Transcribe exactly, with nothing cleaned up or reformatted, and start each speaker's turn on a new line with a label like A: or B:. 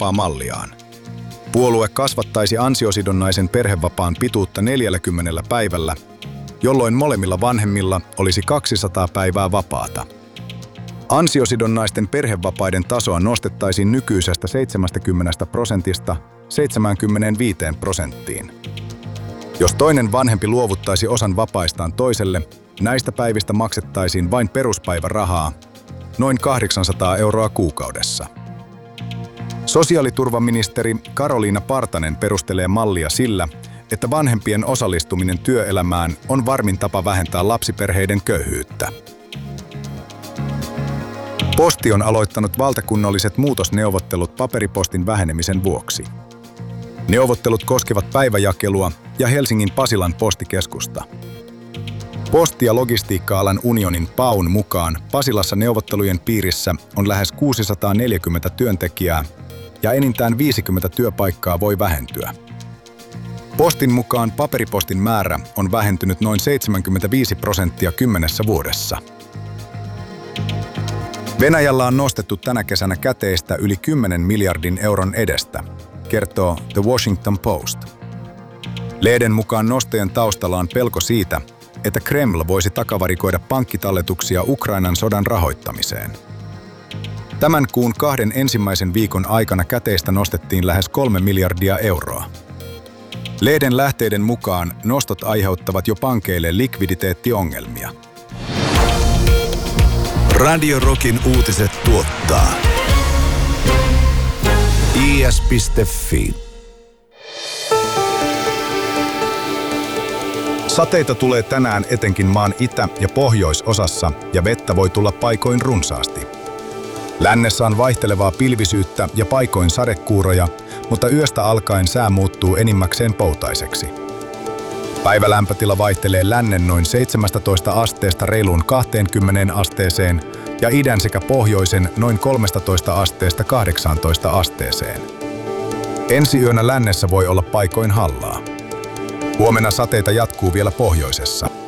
A: perhevapaa-malliaan. Puolue kasvattaisi ansiosidonnaisen perhevapaan pituutta neljälläkymmenellä päivällä, jolloin molemmilla vanhemmilla olisi kaksisataa päivää vapaata. Ansiosidonnaisten perhevapaiden tasoa nostettaisiin nykyisestä seitsemästäkymmenestä prosentista seitsemäänkymmeneenviiteen prosenttiin. Jos toinen vanhempi luovuttaisi osan vapaistaan toiselle, näistä päivistä maksettaisiin vain peruspäivärahaa, noin kahdeksansataa euroa kuukaudessa. Sosiaaliturvaministeri Karoliina Partanen perustelee mallia sillä, että vanhempien osallistuminen työelämään on varmin tapa vähentää lapsiperheiden köyhyyttä. Posti on aloittanut valtakunnalliset muutosneuvottelut paperipostin vähenemisen vuoksi. Neuvottelut koskevat päiväjakelua ja Helsingin Pasilan postikeskusta. Posti- ja logistiikka-alan unionin P A U:n mukaan Pasilassa neuvottelujen piirissä on lähes kuusisataaneljäkymmentä työntekijää ja enintään viisikymmentä työpaikkaa voi vähentyä. Postin mukaan paperipostin määrä on vähentynyt noin seitsemänkymmentäviisi prosenttia kymmenessä vuodessa. Venäjällä on nostettu tänä kesänä käteistä yli kymmenen miljardin euron edestä, kertoo The Washington Post. Lehden mukaan nostojen taustalla on pelko siitä, että Kreml voisi takavarikoida pankkitalletuksia Ukrainan sodan rahoittamiseen. Tämän kuun kahden ensimmäisen viikon aikana käteistä nostettiin lähes kolme miljardia euroa. Lehden lähteiden mukaan nostot aiheuttavat jo pankeille likviditeettiongelmia.
B: Radio Rockin uutiset tuottaa i s piste f i.
A: Sateita tulee tänään etenkin maan itä- ja pohjoisosassa ja vettä voi tulla paikoin runsaasti. Lännessä on vaihtelevaa pilvisyyttä ja paikoin sadekuuroja, mutta yöstä alkaen sää muuttuu enimmäkseen poutaiseksi. Päivälämpötila vaihtelee lännen noin seitsemästätoista asteesta reiluun kaksikymmentä asteeseen ja idän sekä pohjoisen noin kolmestatoista asteesta kahdeksaantoista asteeseen. Ensi yönä lännessä voi olla paikoin hallaa. Huomenna sateita jatkuu vielä pohjoisessa.